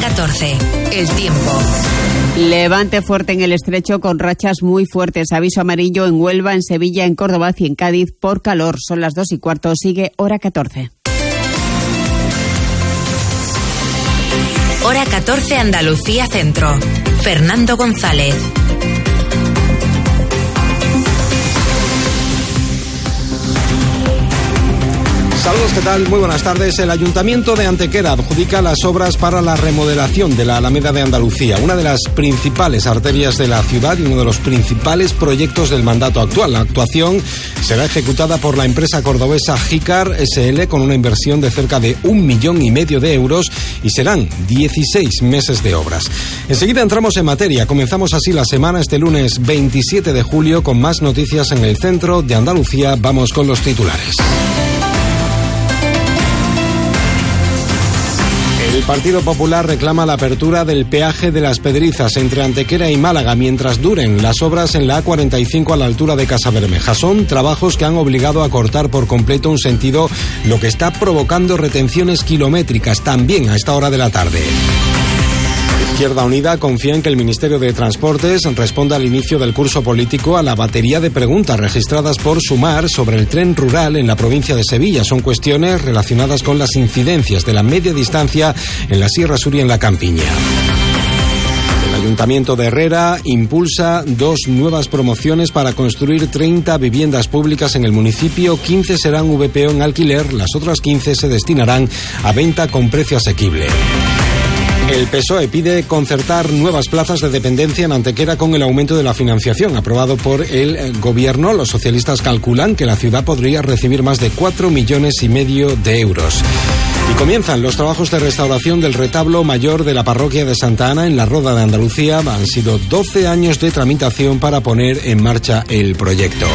14. El tiempo. Levante fuerte en el estrecho con rachas muy fuertes. Aviso amarillo en Huelva, en Sevilla, en Córdoba y en Cádiz por calor. Son las 2:15. Sigue hora 14. Hora 14, Andalucía Centro. Fernando González. Saludos, ¿qué tal? Muy buenas tardes. El Ayuntamiento de Antequera adjudica las obras para la remodelación de la Alameda de Andalucía, una de las principales arterias de la ciudad y uno de los principales proyectos del mandato actual. La actuación será ejecutada por la empresa cordobesa Jicar SL con una inversión de cerca de 1,5 millones de euros y serán 16 meses de obras. Enseguida entramos en materia. Comenzamos así la semana este lunes 27 de julio con más noticias en el centro de Andalucía. Vamos con los titulares. El Partido Popular reclama la apertura del peaje de Las Pedrizas entre Antequera y Málaga mientras duren las obras en la A45 a la altura de Casabermeja. Son trabajos que han obligado a cortar por completo un sentido, lo que está provocando retenciones kilométricas también a esta hora de la tarde. Izquierda Unida confía en que el Ministerio de Transportes responda al inicio del curso político a la batería de preguntas registradas por Sumar sobre el tren rural en la provincia de Sevilla. Son cuestiones relacionadas con las incidencias de la media distancia en la Sierra Sur y en la Campiña. El Ayuntamiento de Herrera impulsa 2 nuevas promociones para construir 30 viviendas públicas en el municipio. 15 serán VPO en alquiler, las otras 15 se destinarán a venta con precio asequible. El PSOE pide concertar nuevas plazas de dependencia en Antequera con el aumento de la financiación aprobado por el gobierno. Los socialistas calculan que la ciudad podría recibir más de 4,5 millones de euros. Y comienzan los trabajos de restauración del retablo mayor de la parroquia de Santa Ana en la Roda de Andalucía. Han sido 12 años de tramitación para poner en marcha el proyecto.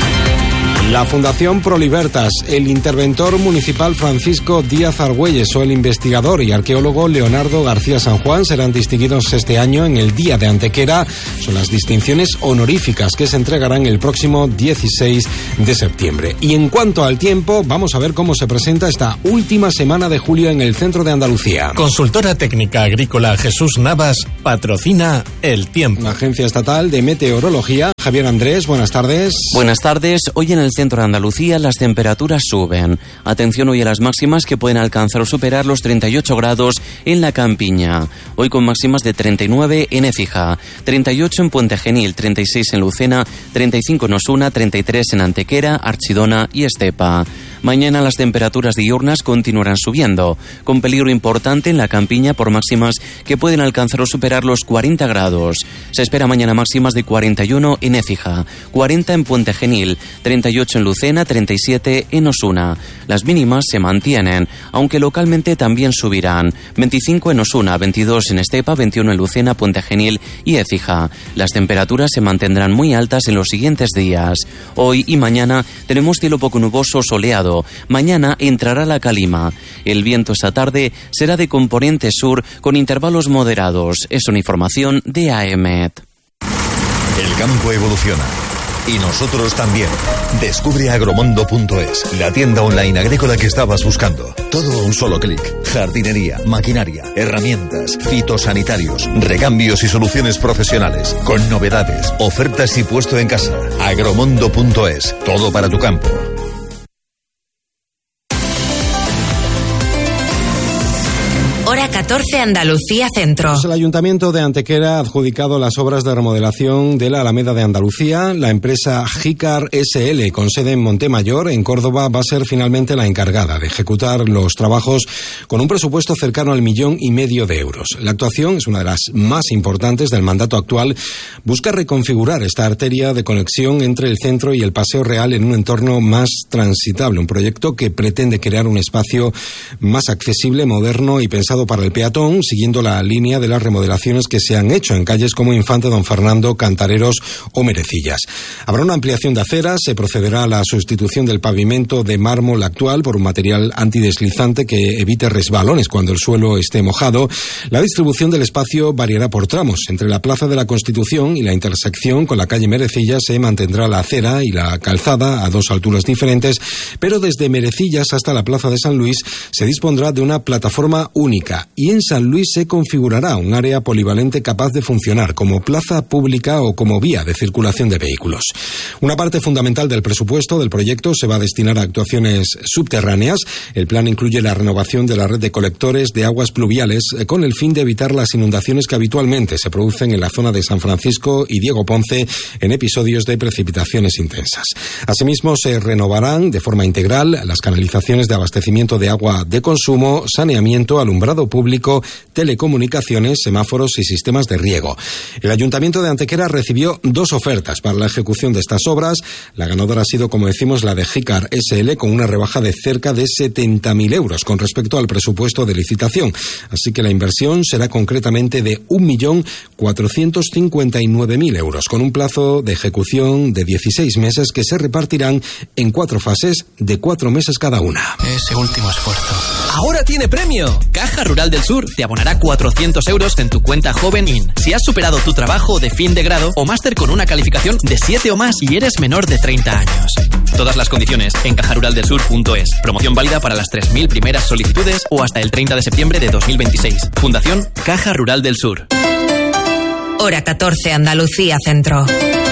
La Fundación Prolibertas, el interventor municipal Francisco Díaz Argüelles o el investigador y arqueólogo Leonardo García San Juan serán distinguidos este año en el Día de Antequera. Son las distinciones honoríficas que se entregarán el próximo 16 de septiembre. Y en cuanto al tiempo, vamos a ver cómo se presenta esta última semana de julio en el centro de Andalucía. Consultora Técnica Agrícola Jesús Navas patrocina el tiempo. La Agencia Estatal de Meteorología. Javier Andrés, buenas tardes. Buenas tardes. Hoy en el centro de Andalucía las temperaturas suben. Atención hoy a las máximas que pueden alcanzar o superar los 38 grados en la Campiña. Hoy con máximas de 39 en Écija, 38 en Puente Genil, 36 en Lucena, 35 en Osuna, 33 en Antequera, Archidona y Estepa. Mañana las temperaturas diurnas continuarán subiendo, con peligro importante en la Campiña por máximas que pueden alcanzar o superar los 40 grados. Se espera mañana máximas de 41 en Écija, 40 en Puente Genil, 38 en Lucena, 37 en Osuna. Las mínimas se mantienen, aunque localmente también subirán. 25 en Osuna, 22 en Estepa, 21 en Lucena, Puente Genil y Écija. Las temperaturas se mantendrán muy altas en los siguientes días. Hoy y mañana tenemos cielo poco nuboso soleado. Mañana entrará la calima. El viento esta tarde será de componente sur con intervalos moderados. Es una información de AEMET. El campo evoluciona. Y nosotros también. Descubre agromondo.es, la tienda online agrícola que estabas buscando. Todo a un solo clic. Jardinería, maquinaria, herramientas, fitosanitarios, recambios y soluciones profesionales. Con novedades, ofertas y puesto en casa. Agromondo.es, todo para tu campo. Hora 14, Andalucía Centro. El Ayuntamiento de Antequera ha adjudicado las obras de remodelación de la Alameda de Andalucía. La empresa Jicar SL, con sede en Montemayor, en Córdoba, va a ser finalmente la encargada de ejecutar los trabajos con un presupuesto cercano al 1,5 millones de euros. La actuación es una de las más importantes del mandato actual. Busca reconfigurar esta arteria de conexión entre el centro y el Paseo Real en un entorno más transitable. Un proyecto que pretende crear un espacio más accesible, moderno y pensado para el peatón, siguiendo la línea de las remodelaciones que se han hecho en calles como Infante Don Fernando, Cantareros o Merecillas. Habrá una ampliación de aceras, se procederá a la sustitución del pavimento de mármol actual por un material antideslizante que evite resbalones cuando el suelo esté mojado. La distribución del espacio variará por tramos. Entre la Plaza de la Constitución y la intersección con la calle Merecillas se mantendrá la acera y la calzada a 2 alturas diferentes, pero desde Merecillas hasta la Plaza de San Luis se dispondrá de una plataforma única única, y en San Luis se configurará un área polivalente capaz de funcionar como plaza pública o como vía de circulación de vehículos. Una parte fundamental del presupuesto del proyecto se va a destinar a actuaciones subterráneas. El plan incluye la renovación de la red de colectores de aguas pluviales con el fin de evitar las inundaciones que habitualmente se producen en la zona de San Francisco y Diego Ponce en episodios de precipitaciones intensas. Asimismo, se renovarán de forma integral las canalizaciones de abastecimiento de agua de consumo, saneamiento, alumbrado público, telecomunicaciones, semáforos y sistemas de riego. El Ayuntamiento de Antequera recibió 2 ofertas para la ejecución de estas obras. La ganadora ha sido, como decimos, la de Jicar SL, con una rebaja de cerca de 70.000 euros con respecto al presupuesto de licitación. Así que la inversión será concretamente de 1.459.000 euros, con un plazo de ejecución de 16 meses que se repartirán en 4 fases de 4 meses cada una. Ese último esfuerzo. ¡Ahora tiene premio! Caja Rural del Sur te abonará 400 euros en tu cuenta Joven In. Si has superado tu trabajo de fin de grado o máster con una calificación de 7 o más y eres menor de 30 años. Todas las condiciones en cajaruraldelsur.es. Promoción válida para las 3.000 primeras solicitudes o hasta el 30 de septiembre de 2026. Fundación Caja Rural del Sur. Hora 14, Andalucía Centro.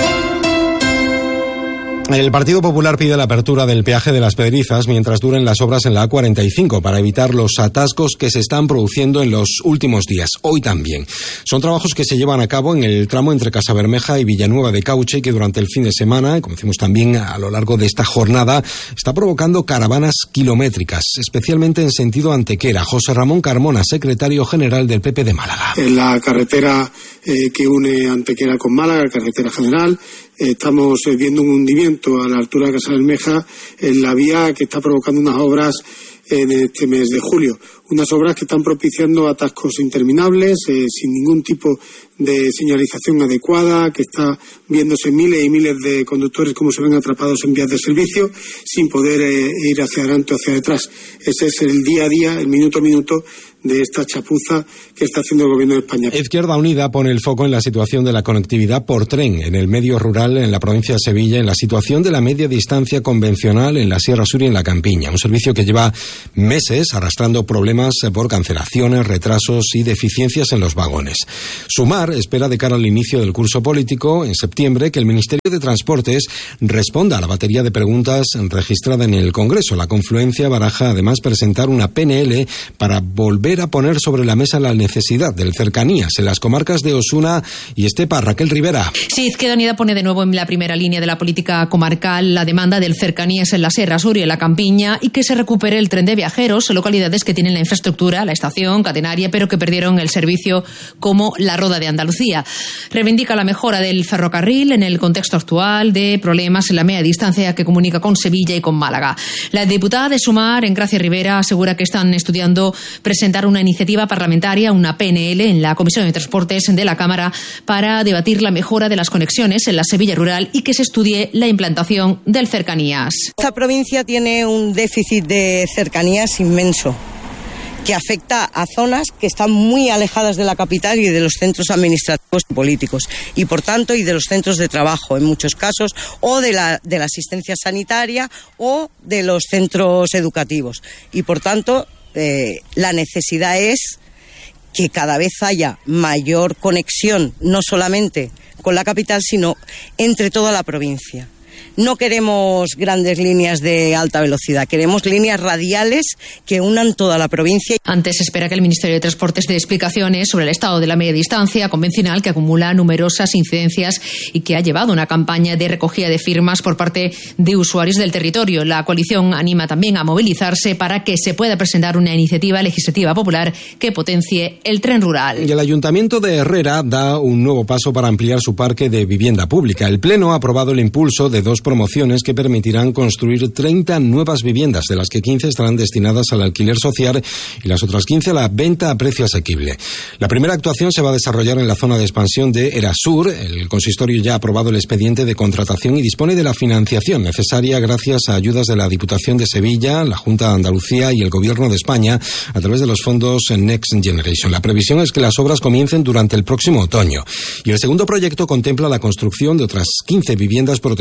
El Partido Popular pide la apertura del peaje de Las Pedrizas mientras duren las obras en la A45 para evitar los atascos que se están produciendo en los últimos días, hoy también. Son trabajos que se llevan a cabo en el tramo entre Casabermeja y Villanueva de Cauche y que durante el fin de semana, y como decimos también a lo largo de esta jornada, está provocando caravanas kilométricas, especialmente en sentido Antequera. José Ramón Carmona, secretario general del PP de Málaga. En la carretera que une Antequera con Málaga, carretera general, estamos viendo un hundimiento a la altura de Casabermeja en la vía que está provocando unas obras en este mes de julio. Unas obras que están propiciando atascos interminables, sin ningún tipo de señalización adecuada, que está viéndose miles y miles de conductores como se ven atrapados en vías de servicio, sin poder ir hacia adelante o hacia detrás. Ese es el día a día, el minuto a minuto de esta chapuza que está haciendo el Gobierno de España. Izquierda Unida pone el foco en la situación de la conectividad por tren en el medio rural en la provincia de Sevilla, en la situación de la media distancia convencional en la Sierra Sur y en la Campiña. Un servicio que lleva meses arrastrando problemas por cancelaciones, retrasos y deficiencias en los vagones. Sumar espera de cara al inicio del curso político en septiembre que el Ministerio de Transportes responda a la batería de preguntas registrada en el Congreso. La confluencia baraja además presentar una PNL para volver a poner sobre la mesa la necesidad del cercanías en las comarcas de Osuna y Estepa. Raquel Rivera. Sí, Izquierda Unida pone de nuevo en la primera línea de la política comarcal la demanda del cercanías en la Sierra Sur y en la Campiña y que se recupere el tren de viajeros en localidades que tienen la infraestructura, la estación catenaria, pero que perdieron el servicio como la Roda de Andalucía. Reivindica la mejora del ferrocarril en el contexto actual de problemas en la media distancia que comunica con Sevilla y con Málaga. La diputada de Sumar, Engracia Rivera, asegura que están estudiando presentar una iniciativa parlamentaria, una PNL, en la Comisión de Transportes de la Cámara para debatir la mejora de las conexiones en la Sevilla rural y que se estudie la implantación del cercanías. Esta provincia tiene un déficit de cercanías inmenso, que afecta a zonas que están muy alejadas de la capital y de los centros administrativos y políticos, y por tanto y de los centros de trabajo en muchos casos, o de la asistencia sanitaria o de los centros educativos. Y por tanto la necesidad es que cada vez haya mayor conexión, no solamente con la capital, sino entre toda la provincia. No queremos grandes líneas de alta velocidad, queremos líneas radiales que unan toda la provincia. Antes se espera que el Ministerio de Transportes dé explicaciones sobre el estado de la media distancia convencional que acumula numerosas incidencias y que ha llevado una campaña de recogida de firmas por parte de usuarios del territorio. La coalición anima también a movilizarse para que se pueda presentar una iniciativa legislativa popular que potencie el tren rural. Y el Ayuntamiento de Herrera da un nuevo paso para ampliar su parque de vivienda pública. El Pleno ha aprobado el impulso de 2 promociones que permitirán construir 30 nuevas viviendas, de las que 15 estarán destinadas al alquiler social y las otras 15 a la venta a precio asequible. La primera actuación se va a desarrollar en la zona de expansión de Erasur. El consistorio ya ha aprobado el expediente de contratación y dispone de la financiación necesaria gracias a ayudas de la Diputación de Sevilla, la Junta de Andalucía y el Gobierno de España a través de los fondos Next Generation. La previsión es que las obras comiencen durante el próximo otoño. Y el segundo proyecto contempla la construcción de otras 15 viviendas protegidas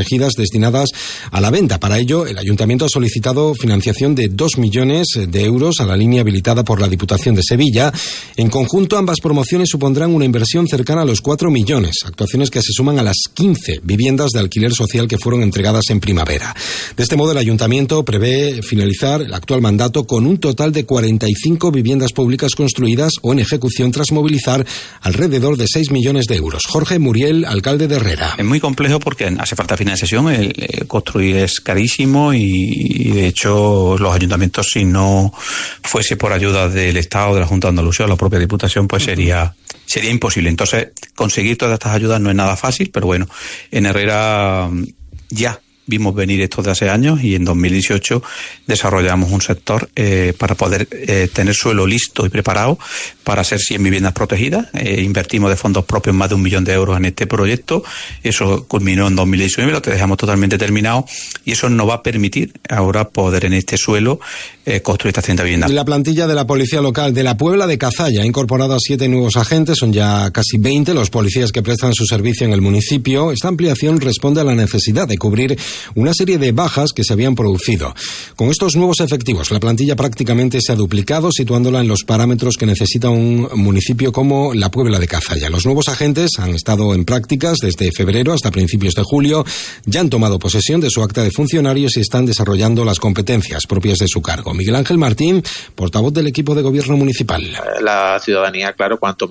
destinadas a la venta. Para ello, el Ayuntamiento ha solicitado financiación de 2 millones de euros a la línea habilitada por la Diputación de Sevilla. En conjunto, ambas promociones supondrán una inversión cercana a los 4 millones, actuaciones que se suman a las 15 viviendas de alquiler social que fueron entregadas en primavera. De este modo, el Ayuntamiento prevé finalizar el actual mandato con un total de 45 viviendas públicas construidas o en ejecución tras movilizar alrededor de 6 millones de euros. Jorge Muriel, alcalde de Herrera. Es muy complejo porque hace falta financiación, construir es carísimo y de hecho los ayuntamientos, si no fuese por ayuda del Estado, de la Junta de Andalucía o la propia Diputación, pues sería imposible. Entonces, conseguir todas estas ayudas no es nada fácil, pero bueno, en Herrera ya vimos venir esto de hace años y en 2018 desarrollamos un sector para poder tener suelo listo y preparado para hacer 100 viviendas protegidas. Invertimos de fondos propios más de 1 millón de euros en este proyecto. Eso culminó en 2019, lo que dejamos totalmente terminado y eso nos va a permitir ahora poder en este suelo construir estas 30 viviendas. La plantilla de la Policía Local de la Puebla de Cazalla ha incorporado a 7 nuevos agentes, son ya casi 20 los policías que prestan su servicio en el municipio. Esta ampliación responde a la necesidad de cubrir una serie de bajas que se habían producido. Con estos nuevos efectivos, la plantilla prácticamente se ha duplicado, situándola en los parámetros que necesita un municipio como la Puebla de Cazalla. Los nuevos agentes han estado en prácticas desde febrero hasta principios de julio, ya han tomado posesión de su acta de funcionarios y están desarrollando las competencias propias de su cargo. Miguel Ángel Martín, portavoz del equipo de gobierno municipal. La ciudadanía, claro, cuanto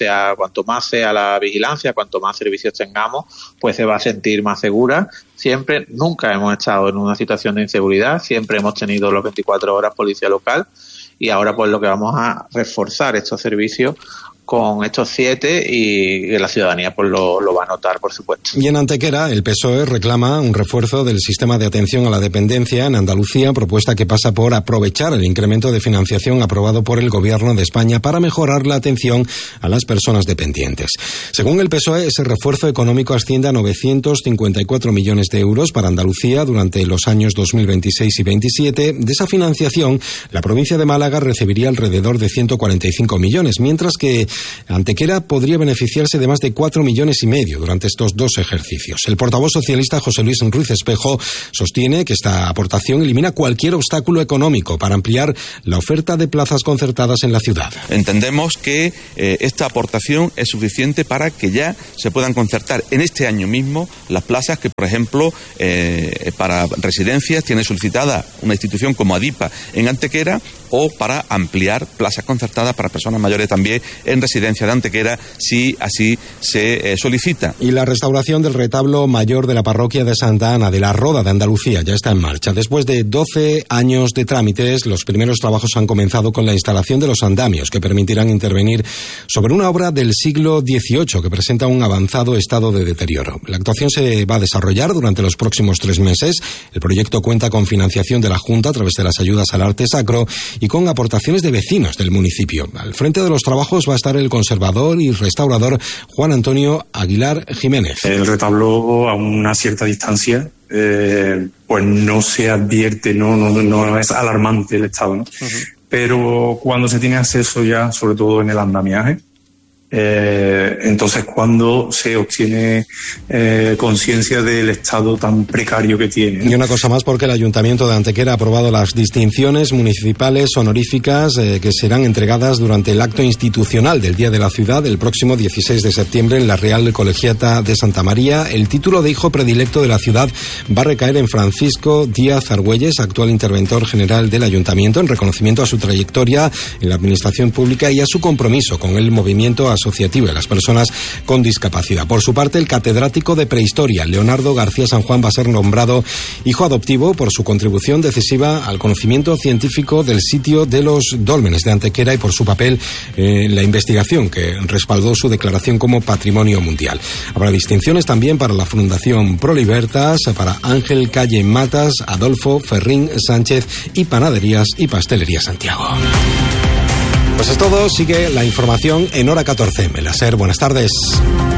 más sea la vigilancia, cuanto más servicios tengamos, pues se va a sentir más segura. Nunca hemos estado en una situación de inseguridad, siempre hemos tenido los 24 horas policía local y ahora pues lo que vamos a reforzar estos servicios con estos 7 y la ciudadanía pues lo va a notar, por supuesto. Y en Antequera, el PSOE reclama un refuerzo del sistema de atención a la dependencia en Andalucía, propuesta que pasa por aprovechar el incremento de financiación aprobado por el Gobierno de España para mejorar la atención a las personas dependientes. Según el PSOE, ese refuerzo económico asciende a 954 millones de euros para Andalucía durante los años 2026 y 2027. De esa financiación, la provincia de Málaga recibiría alrededor de 145 millones, mientras que Antequera podría beneficiarse de más de 4,5 millones durante estos 2 ejercicios. El portavoz socialista José Luis Ruiz Espejo sostiene que esta aportación elimina cualquier obstáculo económico para ampliar la oferta de plazas concertadas en la ciudad. Entendemos que esta aportación es suficiente para que ya se puedan concertar en este año mismo las plazas que, por ejemplo, para residencias tiene solicitada una institución como ADIPA en Antequera, o para ampliar plazas concertadas para personas mayores también en residencia de Antequera, si así se solicita. Y la restauración del retablo mayor de la parroquia de Santa Ana de la Roda de Andalucía ya está en marcha. Después de 12 años de trámites, los primeros trabajos han comenzado con la instalación de los andamios que permitirán intervenir sobre una obra del siglo XVIII que presenta un avanzado estado de deterioro. La actuación se va a desarrollar durante los próximos 3 meses. El proyecto cuenta con financiación de la Junta a través de las ayudas al arte sacro y con aportaciones de vecinos del municipio. Al frente de los trabajos va a estar el conservador y restaurador Juan Antonio Aguilar Jiménez. El retablo a una cierta distancia pues no se advierte, no es alarmante el estado, ¿no? Pero cuando se tiene acceso ya, sobre todo en el andamiaje, entonces cuando se obtiene conciencia del estado tan precario que tiene. Y una cosa más, porque el Ayuntamiento de Antequera ha aprobado las distinciones municipales honoríficas que serán entregadas durante el acto institucional del Día de la Ciudad el próximo 16 de septiembre en la Real Colegiata de Santa María. El título de hijo predilecto de la ciudad va a recaer en Francisco Díaz Argüelles, actual interventor general del Ayuntamiento, en reconocimiento a su trayectoria en la administración pública y a su compromiso con el movimiento asociativo de las personas con discapacidad. Por su parte, el catedrático de Prehistoria, Leonardo García San Juan, va a ser nombrado hijo adoptivo por su contribución decisiva al conocimiento científico del sitio de los dólmenes de Antequera y por su papel en la investigación que respaldó su declaración como Patrimonio Mundial. Habrá distinciones también para la Fundación Prolibertas, para Ángel Calle Matas, Adolfo Ferrín Sánchez y Panaderías y Pastelería Santiago. Pues es todo, sigue la información en hora 14. Melaser, buenas tardes.